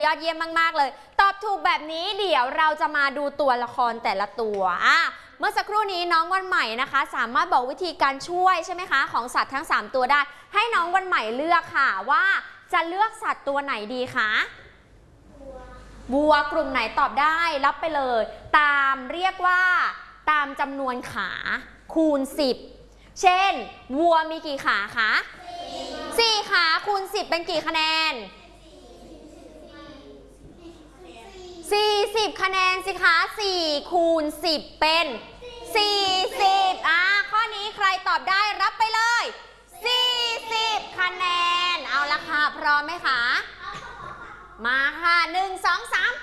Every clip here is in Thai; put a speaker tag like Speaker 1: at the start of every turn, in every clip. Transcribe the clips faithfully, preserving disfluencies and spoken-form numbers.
Speaker 1: ยอดเยี่ยมมากๆเลยตอบถูกแบบนี้เดี๋ยวเราจะมาดูตัวละครแต่ละตัวอ่ะเมื่อสักครู่นี้น้องวันใหม่นะคะสามารถบอกวิธีการช่วยใช่ไหมคะของสัตว์ทั้งสามตัวได้ให้น้องวันใหม่เลือกค่ะว่าจะเลือกสัตว์ตัวไหนดีคะวัวกลุ่มไหนตอบได้รับไปเลยตามเรียกว่าตามจำนวนขาคูณสิบเช่นวัวมีกี่ขาคะสี่ขาคูณสิบเป็นกี่คะแนนสี่สิบคะแนนสิคะสี่คูณสิบเป็นสี่สิบอ่ะข้อนี้ใครตอบได้รับไปเลยสี่สิบคะแนนเอาละค่ะพร้อมไหมคะมาค่ะหนึ่งสองสาม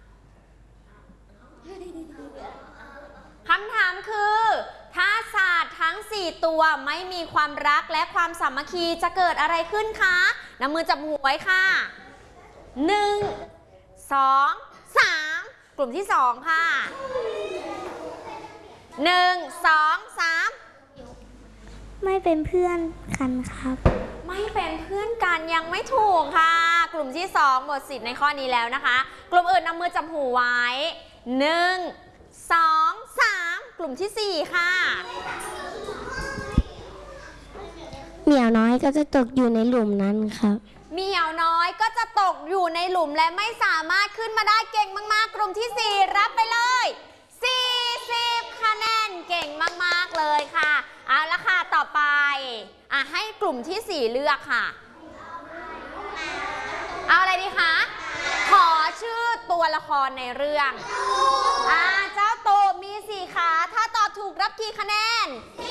Speaker 1: คำถามคือถ้าสัตว์ทั้งสี่ตัวไม่มีความรักและความสามัคคีจะเกิดอะไรขึ้นคะนำมือจับหัวไว้ค่ะหนึ่งสองสามกลุ่มที่สองค่ะหนึ่งสองสาม
Speaker 2: ไม่เป็นเพื่อนกันครับ
Speaker 1: ไม่เป็นเพื่อนกันยังไม่ถูกค่ะกลุ่มที่สองหมดสิทธิ์ในข้อนี้แล้วนะคะกลุ่มอื่นนำมือจับหูไว้หนึ่งสองสามกลุ่มที่สี่ค่ะ
Speaker 2: เหมียวน้อยก็จะตกอยู่ในหลุมนั้นครับ
Speaker 1: เหมียวน้อยก็จะตกอยู่ในหลุมและไม่สามารถขึ้นมาได้เก่งมากๆกลุ่มที่สี่รับไปเลยสี่สิบคะแนนเก่งมากๆเลยค่ะเอาละค่ะต่อไปอ่ะให้กลุ่มที่สี่เลือกค่ะเอาอะไรดีคะขอชื่อตัวละครในเรื่องอ่าเจ้าโตมีสี่ขาถ้าตอบถูกรับกี่คะแนน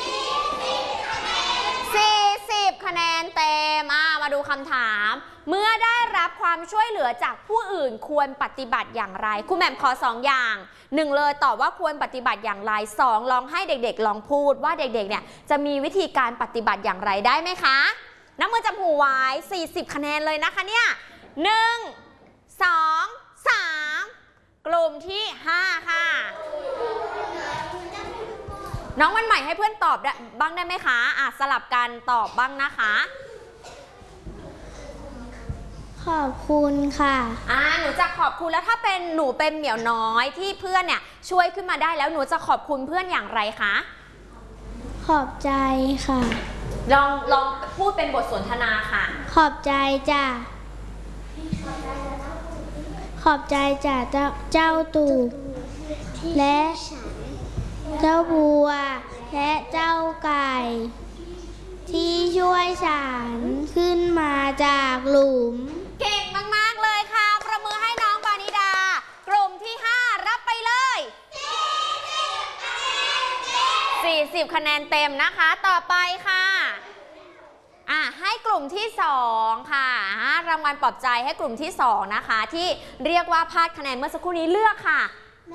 Speaker 1: สี่สิบคะแนนเต็มอ่ามาดูคำถามเมื่อได้รับความช่วยเหลือจากผู้อื่นควรปฏิบัติอย่างไรครูแหม่มขอสองอย่างหนึ่งเลยตอบว่าควรปฏิบัติอย่างไรสองลองให้เด็กๆลองพูดว่าเด็กๆเนี่ยจะมีวิธีการปฏิบัติอย่างไรได้ไหมคะน้ำมือจับหูไว้สี่สิบคะแนนเลยนะคะเนี่ยหนึ่งสองสามกลุ่มที่ห้าค่ะน้องวันใหม่ให้เพื่อนตอบบ้างได้ไหมคะอ่ะสลับกันตอบบ้างนะคะ
Speaker 2: ขอบคุณค่ะ
Speaker 1: อ่าหนูจะขอบคุณแล้วถ้าเป็นหนูเป็นเหมียวน้อยที่เพื่อนเนี่ยช่วยขึ้นมาได้แล้วหนูจะขอบคุณเพื่อนอย่างไรคะ
Speaker 2: ขอบใจค่ะ
Speaker 1: ลองลองพูดเป็นบทสนทนาค่ะ
Speaker 2: ขอบใจจ้ะขอบใจจ้ะเจ้าเจ้าตู่และเจ้าบัวและเจ้าไก่ที่ช่วยฉันขึ้นมาจากหลุม
Speaker 1: เก่งมากๆเลยค่ะประมือให้น้องปานิดากลุ่มที่ห้ารับไปเลยสี่สิบคะแนนเต็มนะคะต่อไปค่ะอ่ะให้กลุ่มที่สองค่ะรางวัลปลอบใจให้กลุ่มที่สองนะคะที่เรียกว่าพลาดคะแนนเมื่อสักครู่นี้เลือกค่ะ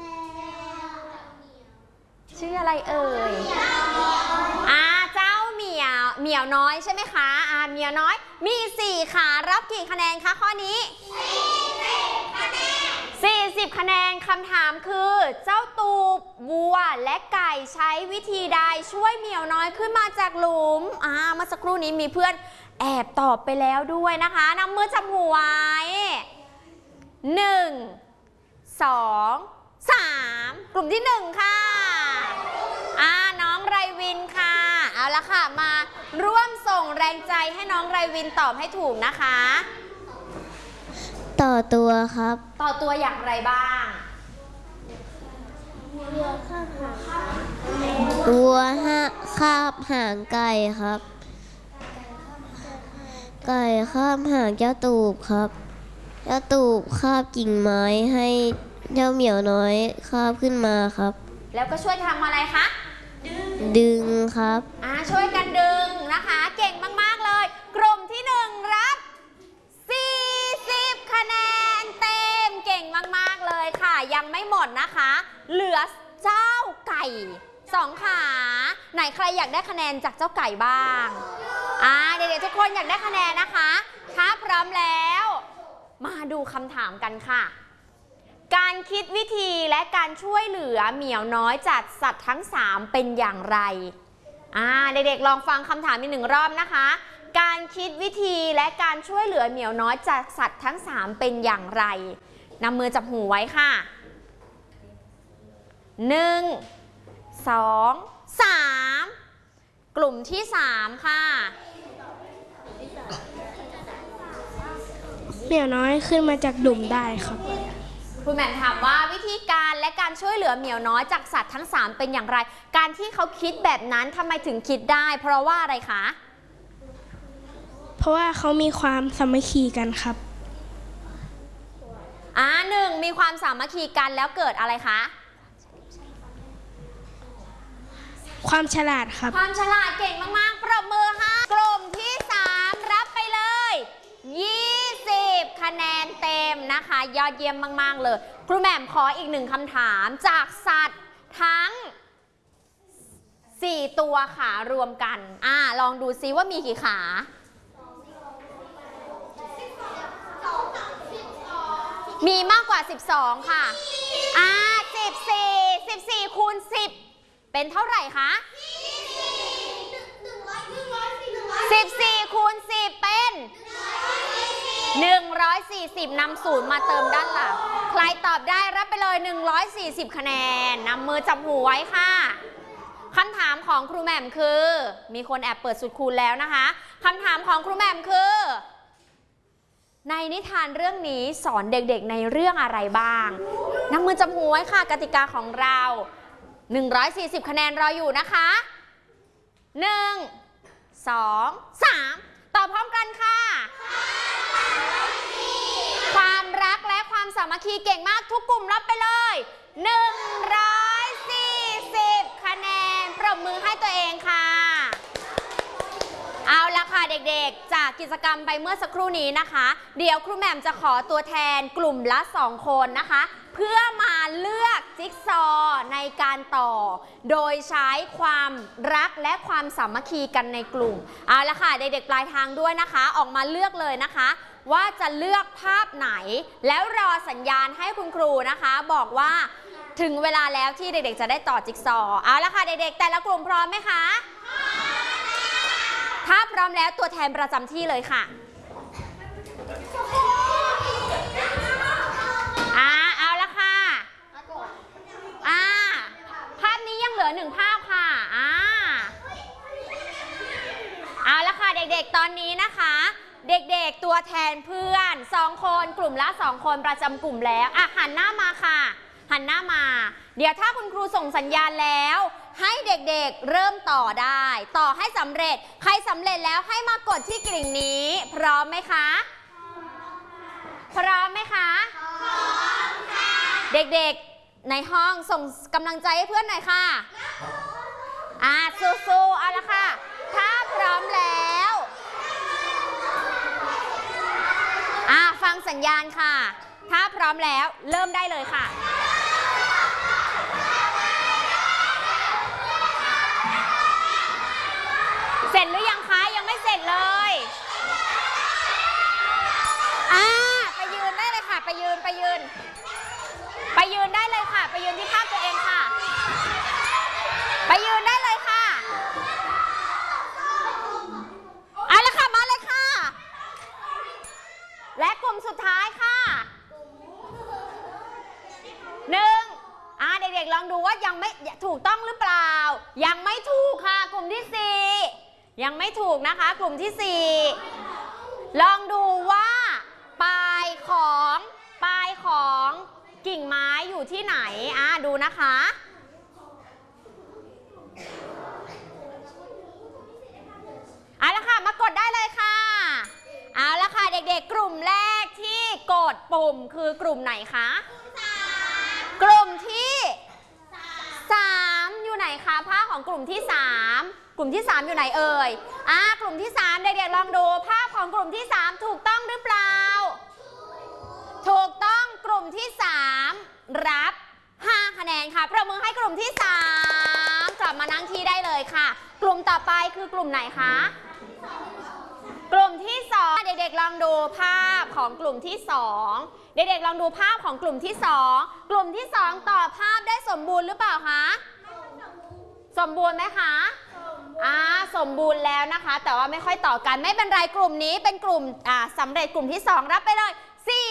Speaker 1: ชื่ออะไรเอ่ยอ่าเจ้าเหมียวเหมียวน้อยใช่ไหมคะอ่าเหมียวน้อยมีสี่ขารับกี่คะแนนคะข้อนี้สี่สิบคะแนนคำถามคือเจ้าตูบวัวและไก่ใช้วิธีใดช่วยเหมียวน้อยขึ้นมาจากหลุมอ่าเมื่อสักครู่นี้มีเพื่อนแอบตอบไปแล้วด้วยนะคะนำมือจับหัวไว้หนึ่งสองสามกลุ่มที่หนึ่งค่ะอ่าน้องไรวินค่ะเอาละค่ะมาร่วมส่งแรงใจให้น้องไรวินตอบให้ถูกนะคะ
Speaker 2: ต่อตัวครับ
Speaker 1: ต่อตัวอย่างไรบ้าง
Speaker 2: วัวห้าคาบหางไก่ครับไก่คาบหางเจ้าตูบครับเจ้าตูบคาบกิ่งไม้ให้เจ้าเหมียวน้อยคาบขึ้นมาครับ
Speaker 1: แล้วก็ช่วยทำอะไรคะ
Speaker 2: ดึงครับ
Speaker 1: อ่าช่วยกันดึงนะคะเก่งมากๆเลยกลุ่มที่หนึ่งรับสี่สิบคะแนนเต็มเก่งมากๆเลยค่ะยังไม่หมดนะคะเหลือเจ้าไก่สองขาไหนใครอยากได้คะแนนจากเจ้าไก่บ้างอ่าเด็กๆทุกคนอยากได้คะแนนนะคะถ้าพร้อมแล้วมาดูคำถามกันค่ะการคิดวิธีและการช่วยเหลือเหมียวน้อยจากสัตว์ทั้งสามเป็นอย่างไรอ่าเด็กๆลองฟังคำถามอีกหนึ่งรอบนะคะการคิดวิธีและการช่วยเหลือเหมียวน้อยจากสัตว์ทั้งสามเป็นอย่างไรนำมือจับหูไว้ค่ะหนึ่งสองสามกลุ่มที่สามค่ะ
Speaker 2: เหมียวน้อยขึ้นมาจากดุ่มได้ครับ
Speaker 1: คุณแหม่มถามว่าวิธีการและการช่วยเหลือเหมียวน้อยจากสัตว์ทั้งสามเป็นอย่างไรการที่เขาคิดแบบนั้นทำไมถึงคิดได้เพราะว่าอะไรคะ
Speaker 2: เพราะว่าเขามีความสามัคคีกันครับ
Speaker 1: อ่าหนึ่งมีความสามัคคีกันแล้วเกิดอะไรคะ
Speaker 2: ความฉลาดครับ
Speaker 1: ความฉลาดเก่งมากๆปรบมือค่ะกลุ่มที่สามรับไปเลยยี่สิบคะแนนเต็มนะคะยอดเยี่ยมมากๆเลยครูแหม่มขออีกหนึ่งคำถามจากสัตว์ทั้งสี่ตัวขารวมกันอ่าลองดูซิว่ามีกี่ขามีมากกว่าสิบสองค่ะอ่าสิบสี่ สิบสี่คูณสิบเป็นเท่าไหร่คะสิบสี่คูณสิบเป็นหนึ่งร้อยสี่สิบนำศูนย์มาเติมด้านหลังใครตอบได้รับไปเลยหนึ่งร้อยสี่สิบคะแนนนำมือจับหูไว้ค่ะคำถามของครูแหม่มคือมีคนแอบเปิดสุดคูณแล้วนะคะคำถามของครูแหม่มคือในนิทานเรื่องนี้สอนเด็กๆในเรื่องอะไรบ้างนำมือจับหูไว้ค่ะกติกาของเราหนึ่งร้อยสี่สิบคะแนนรออยู่นะคะหนึ่ง สอง สามตอบพร้อมกันค่ะความรักและความสามัคคีเก่งมากทุกกลุ่มรับไปเลยหนึ่งร้อยสี่สิบคะแนนปรบมือให้ตัวเองค่ะเอาละค่ะเด็กๆจากกิจกรรมไปเมื่อสักครู่นี้นะคะเดี๋ยวครูแหม่มจะขอตัวแทนกลุ่มละสองคนนะคะเพื่อมาเลือกจิ๊กซอว์ในการต่อโดยใช้ความรักและความสามัคคีกันในกลุ่มเอาละค่ะเด็กๆปลายทางด้วยนะคะออกมาเลือกเลยนะคะว่าจะเลือกภาพไหนแล้วรอสัญญาณให้คุณครูนะคะบอกว่าถึงเวลาแล้วที่เด็กๆจะได้ต่อจิ๊กซอว์เอาละค่ะเด็กๆแต่ละกลุ่มพร้อมไหมคะถ้าพร้อมแล้วตัวแทนประจำที่เลยค่ะอ่าเอาละค่ะอ่าภาพนี้ยังเหลือหนึ่งภาพค่ะอ่าเอาละค่ะเด็กๆตอนนี้นะคะเด็กๆตัวแทนเพื่อนสองคนกลุ่มละสองคนประจำกลุ่มแล้วอ่ะหันหน้ามาค่ะหันหน้ามาเดี๋ยวถ้าคุณครูส่งสัญญาณแล้วให้เด็กๆเริ่มต่อได้ต่อให้สำเร็จใครสำเร็จแล้วให้มากดที่กริ่งนี้พร้อมไหมคะพร้อมไหมคะพร้อมค่ะเด็กๆในห้องส่งกำลังใจให้เพื่อนหน่อยค่ะอ่ะสู้ๆเอาละค่ะถ้าพร้อมแล้วอ่ะฟังสัญญาณค่ะถ้าพร้อมแล้วเริ่มได้เลยค่ะเสร็จหรือยังคะยังไม่เสร็จเลยอ่าไปยืนได้เลยค่ะไปยืนไปยืนไปยืนได้เลยค่ะไปยืนที่ภาพตัวเองค่ะไปยืนได้เลยค่ะเอาละค่ะมาเลยค่ะและกลุ่มสุดท้ายค่ะหนึ่งอ่าเด็กๆลองดูว่ายังไม่ถูกต้องหรือเปล่ายังไม่ถูกค่ะกลุ่มที่สี่ยังไม่ถูกนะคะกลุ่มที่สี่ลองดูว่าปลายของปลายของกิ่งไม้อยู่ที่ไหนอ่าดูนะคะเอาละค่ะมากดได้เลยค่ะเอาละค่ะเด็กๆกลุ่มแรกที่กดปุ่มคือกลุ่มไหนคะกลุ่มที่สามอยู่ไหนคะภาพของกลุ่มที่สามกลุ่มที่สามอยู่ไหนเอ่ยอ่ากลุ่มที่สามเด็กๆลองดูภาพของกลุ่มที่สามถูกต้องหรือเปล่าถูกต้องกลุ่มที่สามรับห้าคะแนนค่ะประมือให้กลุ่มที่สามกลับมานั่งที่ได้เลยค่ะกลุ่มต่อไปคือกลุ่มไหนคะกลุ่มที่สองเด็กๆลองดูภาพของกลุ่มที่สองเด็กๆลองดูภาพของกลุ่มที่สองกลุ่มที่สองต่อภาพได้สมบูรณ์หรือเปล่าคะสมบูรณ์ไหมคะสมบูอ่าสมบูรณ์แล้วนะคะ แต่ว่าไม่ค่อยต่อกันไม่เป็นไรกลุ่มนี้เป็นกลุ่มอ่าสำเร็จกลุ่มที่สองรับไปเลย